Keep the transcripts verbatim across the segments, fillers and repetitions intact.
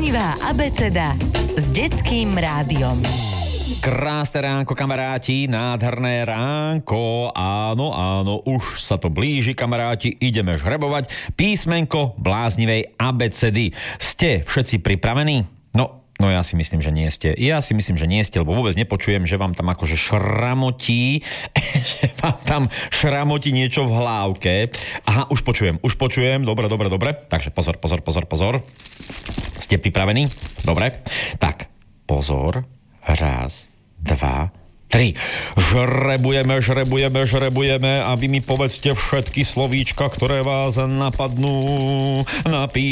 Živá abeceda s detským rádiom. Krásne ránko, kamaráti, nádherné ránko, áno, áno, už sa to blíži, kamaráti, ideme žrebovať písmenko bláznivej abecedy. Ste všetci pripravení? No, no ja si myslím, že nie ste. Ja si myslím, že nie ste, lebo vôbec nepočujem, že vám tam akože šramotí, že vám tam šramotí niečo v hlávke. Aha, už počujem, už počujem, dobre, dobre, dobre. Takže pozor, pozor, pozor, pozor. Ste pripravení? Dobre. Tak, pozor. Raz, dva, tri. Žrebujeme, žrebujeme, žrebujeme a vy mi povedzte všetky slovíčka, ktoré vás napadnú na pí...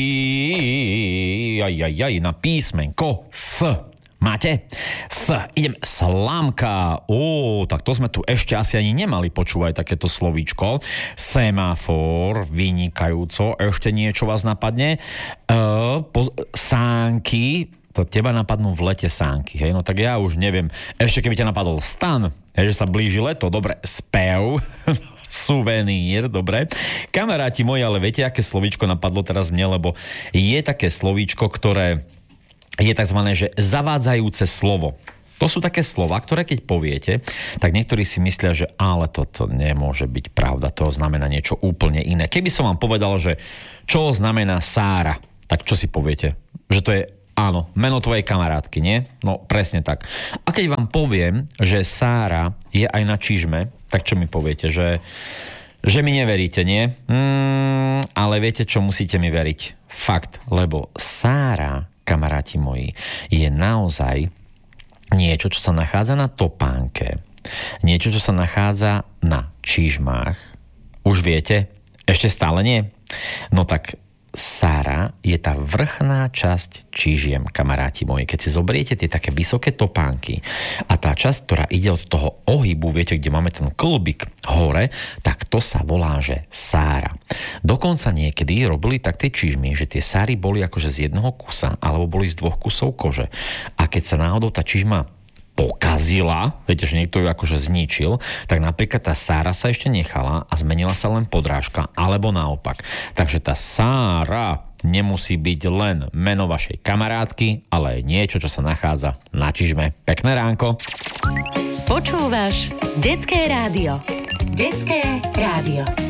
Aj, aj, aj, na písmenko S. Máte? S. Idem. Slámka. Ó, tak to sme tu ešte asi ani nemali počúvať takéto slovíčko. Semafor. Vynikajúco. Ešte niečo vás napadne? E, po, sánky. To teba napadnú v lete sánky, hej? No tak ja už neviem. Ešte keby ťa napadol stan, hej, že sa blíži leto, dobre, spev, suvenír, dobre. Kamaráti moji, ale viete, aké slovíčko napadlo teraz mne, lebo je také slovíčko, ktoré je takzvané, že zavádzajúce slovo. To sú také slova, ktoré keď poviete, tak niektorí si myslia, že ale toto nemôže byť pravda, to znamená niečo úplne iné. Keby som vám povedal, že čo znamená Sára, tak čo si poviete? Že to je áno, meno tvojej kamarátky, nie? No, presne tak. A keď vám poviem, že Sára je aj na čižme, tak čo mi poviete? Že, že mi neveríte, nie? Mm, ale viete, čo musíte mi veriť? Fakt, lebo Sára, kamaráti moji, je naozaj niečo, čo sa nachádza na topánke. Niečo, čo sa nachádza na čižmách. Už viete? Ešte stále nie? No tak Sára je tá vrchná časť čižiem, kamaráti moji. Keď si zoberiete tie také vysoké topánky a tá časť, ktorá ide od toho ohybu, viete, kde máme ten klbik hore, tak to sa volá, že Sára. Dokonca niekedy robili tak tie čižmy, že tie sáry boli akože z jednoho kusa, alebo boli z dvoch kusov kože. A keď sa náhodou tá čižma pokazila, viete, že niekto ju akože zničil, tak napríklad tá Sára sa ešte nechala a zmenila sa len podrážka, alebo naopak. Takže tá Sára nemusí byť len meno vašej kamarátky, ale aj niečo, čo sa nachádza na čižme. Pekné ránko. Počúvaš Detské rádio. Detské rádio.